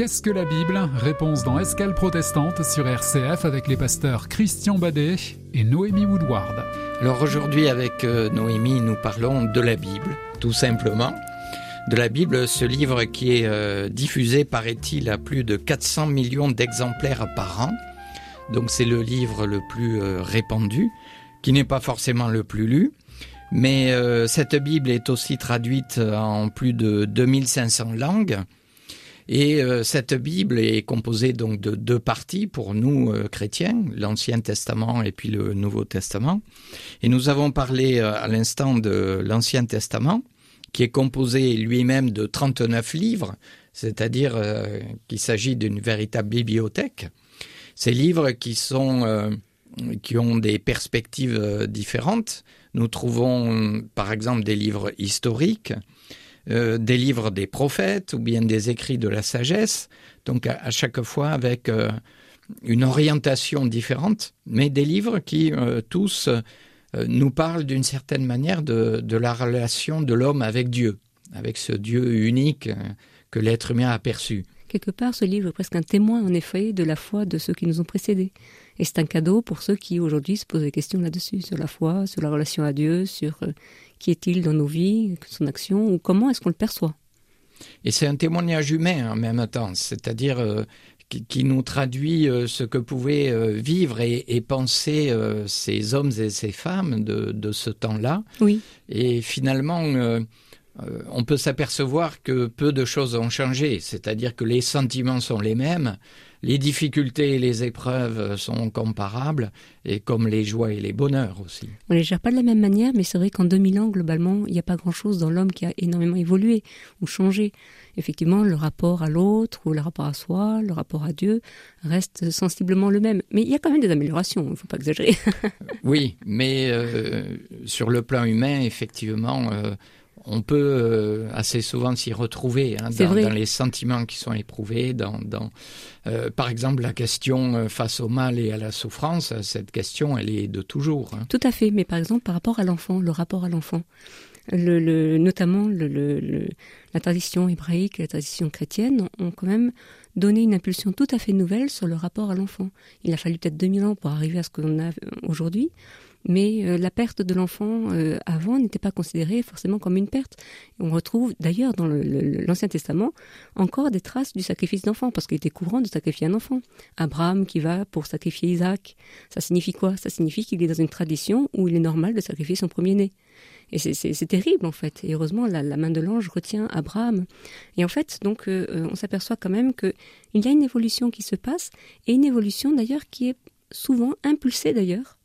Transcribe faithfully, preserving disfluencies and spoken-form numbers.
Qu'est-ce que la Bible ? Réponse dans Escale protestante sur R C F avec les pasteurs Christian Badet et Noémie Woodward. Alors aujourd'hui avec euh, Noémie, nous parlons de la Bible, tout simplement. De la Bible, ce livre qui est euh, diffusé, paraît-il, à plus de quatre cents millions d'exemplaires par an. Donc c'est le livre le plus euh, répandu, qui n'est pas forcément le plus lu. Mais euh, cette Bible est aussi traduite en plus de deux mille cinq cents langues. Et euh, cette Bible est composée donc de deux parties pour nous euh, chrétiens, l'Ancien Testament et puis le Nouveau Testament. Et nous avons parlé euh, à l'instant de l'Ancien Testament, qui est composé lui-même de trente-neuf livres, c'est-à-dire euh, qu'il s'agit d'une véritable bibliothèque. Ces livres qui sont euh, qui ont des perspectives euh, différentes. Nous trouvons par exemple des livres historiques, Euh, des livres des prophètes ou bien des écrits de la sagesse, donc à, à chaque fois avec euh, une orientation différente, mais des livres qui euh, tous euh, nous parlent d'une certaine manière de, de la relation de l'homme avec Dieu, avec ce Dieu unique euh, que l'être humain a perçu. Quelque part, ce livre est presque un témoin, en effet, de la foi de ceux qui nous ont précédés. Et c'est un cadeau pour ceux qui, aujourd'hui, se posent des questions là-dessus, sur la foi, sur la relation à Dieu, sur euh, qui est-il dans nos vies, son action, ou comment est-ce qu'on le perçoit. Et c'est un témoignage humain en même temps, c'est-à-dire euh, qui, qui nous traduit euh, ce que pouvaient euh, vivre et, et penser euh, ces hommes et ces femmes de, de ce temps-là. Oui. Et finalement... Euh, Euh, on peut s'apercevoir que peu de choses ont changé, c'est-à-dire que les sentiments sont les mêmes, les difficultés et les épreuves sont comparables, et comme les joies et les bonheurs aussi. On ne les gère pas de la même manière, mais c'est vrai qu'en deux mille ans, globalement, il n'y a pas grand-chose dans l'homme qui a énormément évolué ou changé. Effectivement, le rapport à l'autre ou le rapport à soi, le rapport à Dieu reste sensiblement le même. Mais il y a quand même des améliorations, il ne faut pas exagérer. Oui, mais euh, sur le plan humain, effectivement... Euh, On peut euh, assez souvent s'y retrouver hein, dans, dans les sentiments qui sont éprouvés. Dans, dans, euh, par exemple, la question euh, face au mal et à la souffrance, cette question, elle est de toujours. Hein. Tout à fait, mais par exemple, par rapport à l'enfant, le rapport à l'enfant, le, le, notamment le, le, le, la tradition hébraïque et la tradition chrétienne ont quand même donné une impulsion tout à fait nouvelle sur le rapport à l'enfant. Il a fallu peut-être deux mille ans pour arriver à ce qu'on a aujourd'hui. Mais euh, la perte de l'enfant euh, avant n'était pas considérée forcément comme une perte. Et on retrouve d'ailleurs dans le, le, l'Ancien Testament encore des traces du sacrifice d'enfant, parce qu'il était courant de sacrifier un enfant. Abraham qui va pour sacrifier Isaac, ça signifie quoi ? Ça signifie qu'il est dans une tradition où il est normal de sacrifier son premier-né. Et c'est, c'est, c'est terrible en fait. Et heureusement, la, la main de l'ange retient Abraham. Et en fait, donc, euh, on s'aperçoit quand même qu'il y a une évolution qui se passe, et une évolution d'ailleurs qui est souvent impulsée d'ailleurs